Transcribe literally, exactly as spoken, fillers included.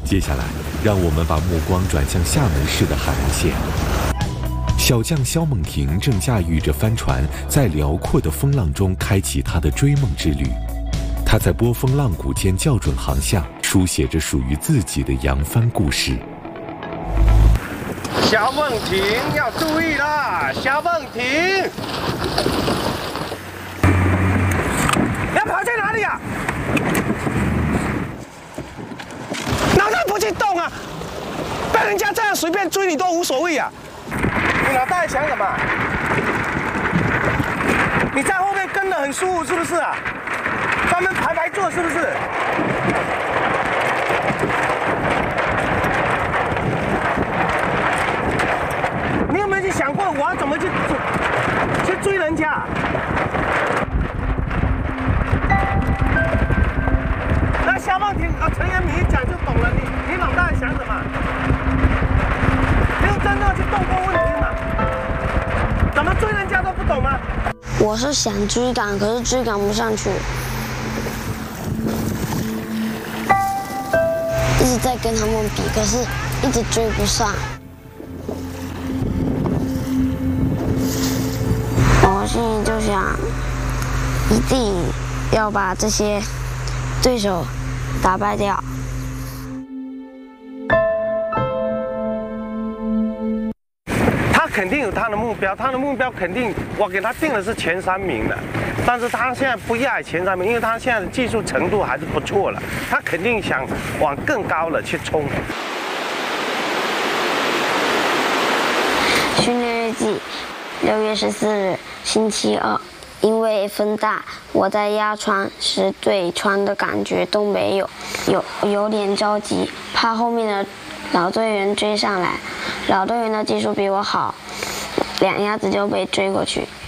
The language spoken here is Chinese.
接下来，让我们把目光转向厦门市的海岸线。小将肖梦婷正驾驭着帆船，在辽阔的风浪中开启她的追梦之旅。她在波峰浪谷间校准航向，书写着属于自己的扬帆故事。 肖梦婷要注意啦！肖梦婷，要跑去哪里啊？脑袋不去动啊！被人家这样随便追你都无所谓啊！你脑袋想什么？你在后面跟得很舒服是不是啊？专门排排坐是不是？你有没有去想过我要怎么去去追人家？那肖梦婷啊，陈延敏一讲就懂了，你你脑袋想什么？没有真正去动过问题嘛？怎么追人家都不懂吗？ 我是想追赶，可是追赶不上去，一直在跟他们比，可是一直追不上。我心里就想，一定要把这些对手打败掉。 肯定有他的目标，他的目标肯定我给他定的是前三名的，但是他现在不亚于前三名，因为他现在的技术程度还是不错了，他肯定想往更高的去冲。 训练日记，六月十四日，星期二。因为风大，我在压船时对船的感觉都没有，有有点着急，怕后面的老队员追上来。老队员的技术比我好，两鸭子就被追过去。